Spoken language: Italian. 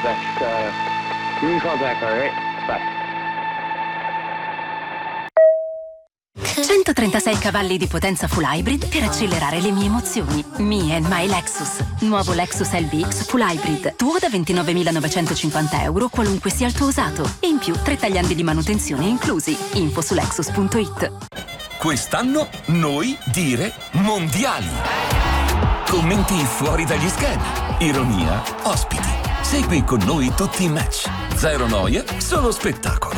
best. Give me a call back, all right? Bye. 136 cavalli di potenza full hybrid per accelerare le mie emozioni. Me and my Lexus. Nuovo Lexus LBX full hybrid. Tuo da 29.950 euro, qualunque sia il tuo usato. E in più 3 tagliandi di manutenzione inclusi. Info su Lexus.it. Quest'anno noi dire mondiali. Commenti fuori dagli schemi. Ironia, ospiti. Segui con noi tutti i match. Zero noia, solo spettacolo.